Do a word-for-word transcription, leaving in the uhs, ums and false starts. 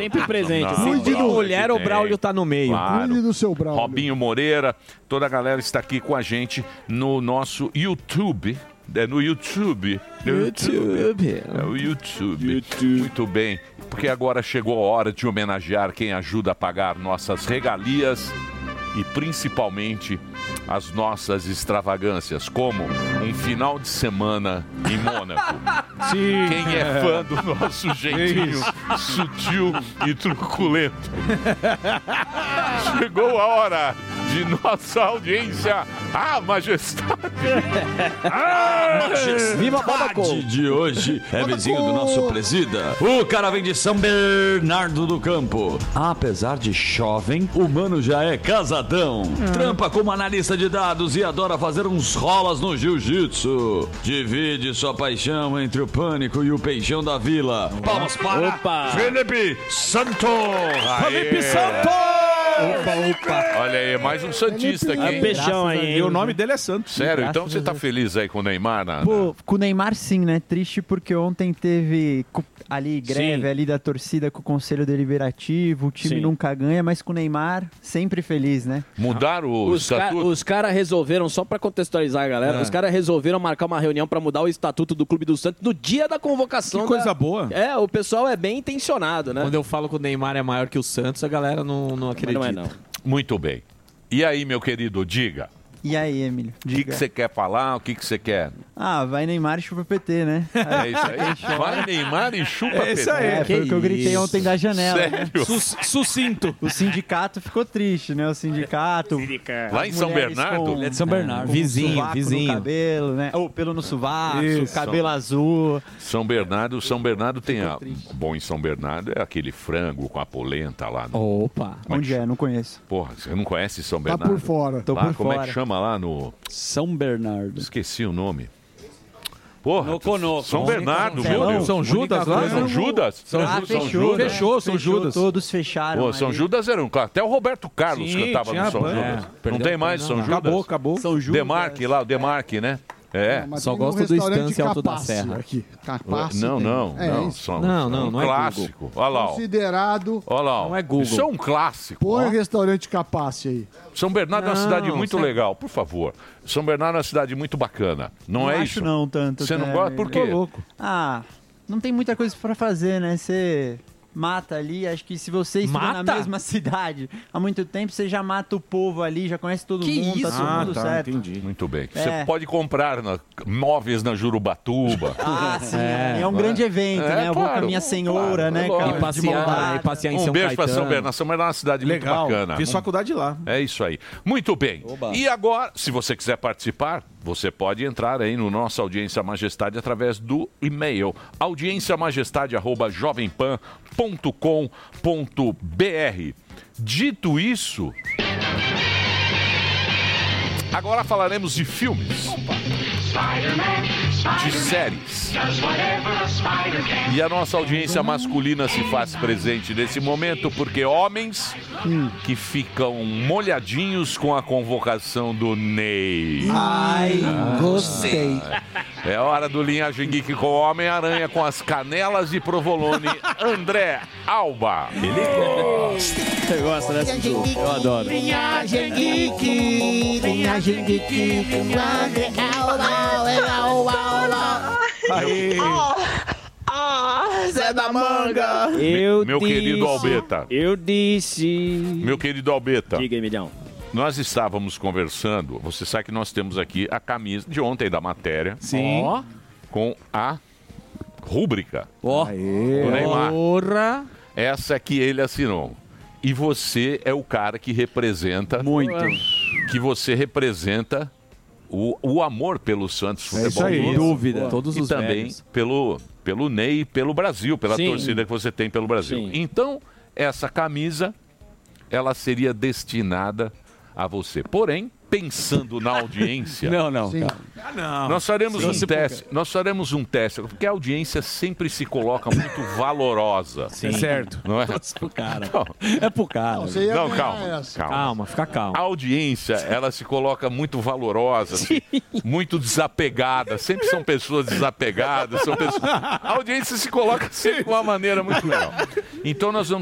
Sempre presente. Não, Sempre não, mulher, não, o Braulio tá no meio. Claro. Cuide do seu Braulio. Robinho Moreira, toda a galera está aqui com a gente no nosso YouTube. É no YouTube. No YouTube. É o YouTube. YouTube. Muito bem. Porque agora chegou a hora de homenagear quem ajuda a pagar nossas regalias e principalmente as nossas extravagâncias, como um final de semana em Mônaco. Sim. Quem é fã do nosso jeitinho sutil e truculento? Chegou a hora de nossa audiência, a majestade. A majestade de hoje é vizinho do nosso presida. O cara vem de São Bernardo do Campo. Apesar de jovem, o mano já é casadão. Trampa como analista de dados e adora fazer uns rolas no jiu-jitsu. Divide sua paixão entre o pânico e o peixão da vila. Palmas para Opa. Felipe Santos. Felipe Santos! Opa, opa. Olha aí, mais um Santista aqui, É hein? peixão aí, hein? E o nome dele é Santos. Sério, então Graças você a tá Deus. feliz aí com o Neymar, Nana? Pô, com o Neymar sim, né? Triste porque ontem teve cu- ali greve Sim. ali da torcida com o Conselho Deliberativo, o time Sim. nunca ganha, mas com o Neymar sempre feliz, né? Mudaram o Os, ca estatuto? os caras resolveram, só pra contextualizar a galera, É. os caras resolveram marcar uma reunião pra mudar o estatuto do Clube do Santos no dia da convocação. Que coisa da... boa. É, o pessoal é bem intencionado, né? Quando eu falo que o Neymar é maior que o Santos, a galera não, não Mas acredita. não é, não. Muito bem. E aí, meu querido, diga. E aí, Emílio? O que que você quer falar? O que que você quer? Ah, vai Neymar e chupa P T, né? É isso aí? Vai Neymar e chupa É isso aí. É, foi o que eu gritei ontem da janela. Né? Sério? Sus- sucinto. O sindicato ficou triste, né? O sindicato. Lá em as São mulheres Bernardo? com- Ele é de São Bernardo. com Vizinho, sovaco vizinho. No cabelo, né? Ou pelo no sovaco, Isso. cabelo azul. São Bernardo, São Bernardo tem a... Bom, em São Bernardo é aquele frango com a polenta lá. No... Opa. Onde é? Não conheço. Porra, você não conhece São Tá Bernardo? por fora. Tô Lá, por como fora. é que chama lá no... São Bernardo. Esqueci o nome. Porra, Noco, noco. São Bernardo, meu Celão. Deus. São Judas lá? São Judas? São, Ah, Ju- fechou, Judas. né? Fechou, São Judas. Todos fecharam. Pô, São ali. Judas era um... Até o Roberto Carlos Sim, cantava tinha no São banda. Judas. É, Não perdeu tem a mais pena, São não. Judas? Acabou, acabou. São Judas. Demarque lá, o Demarque, né? É. Mas Só tem um gosto do restaurante Estância Alto da Capace Serra. Aqui. Capace Não, tem. não, É não. isso. São, Não, não, um não é clássico. Olha lá, ó. Considerado. Olha lá, ó. Não é Google. Isso é um clássico. Põe ó. o restaurante Capace aí. São Bernardo é uma Não, cidade muito você- legal, por favor. São Bernardo é uma cidade muito bacana. Não, Não é acho isso? não tanto. Você não né? gosta? Por quê? Tô louco. Ah, não tem muita coisa pra fazer, né? Você mata ali, acho que se você estuda Mata? na mesma cidade há muito tempo, você já mata o povo ali, já conhece todo Que mundo, tá isso? todo Ah, mundo tá, certo. entendi. Muito bem. É. Você pode comprar na- móveis na Jurubatuba. Ah, sim, É, é, um grande evento, É, né? Eu vou com claro, a minha senhora, claro, né? é cara, lógico. E de passear, maldade. e passear em Um São beijo para São Caetano. Bernardo. São Bernardo é uma cidade Legal. muito bacana. Fiz faculdade lá. É isso aí. Muito bem. Oba. E agora, se você quiser participar, você pode entrar aí no nosso Audiência Majestade através do e-mail audienciamajestade arroba jovempan ponto com ponto br. Dito isso, agora falaremos de filmes, de séries. E a nossa audiência masculina se faz presente nesse momento porque homens que ficam molhadinhos com a convocação do Ney. Ai, gostei. É hora do Linhagem Geek com o Homem-Aranha com as canelas de provolone, André Alba. Você gosta dessa jogo? Eu adoro. Linhagem Geek, Linhagem Geek, Linhagem Aí. Zé da Manga. Eu Meu disse, querido Albeta. Eu disse. Meu querido Albeta. Diga aí, Milhão. Nós estávamos conversando, você sabe que nós temos aqui a camisa de ontem da matéria. Sim. Ó. Com a rúbrica Ó. do Neymar. Porra. Essa que ele assinou. E você é o cara que representa... Muito. Que você representa o, o amor pelo Santos Futebol isso aí. Clube. Sem dúvida. Todos E os também velhos. pelo, pelo Ney e pelo Brasil, pela Sim. torcida que você tem pelo Brasil. Sim. Então, essa camisa, ela seria destinada a você. Porém, pensando na audiência... Não, não. Sim. Calma. Nós faremos Sim. um Você teste, nós faremos um teste, porque a audiência sempre se coloca muito valorosa. Sim. Certo. Não é? Todos pro cara. Não, É pro cara. Não, você ia não, ganhar calma, essa. calma. Calma, fica calmo. A audiência, ela se coloca muito valorosa, assim, muito desapegada. Sempre são pessoas desapegadas. São pessoas... A audiência se coloca sempre de uma maneira muito legal. Então nós vamos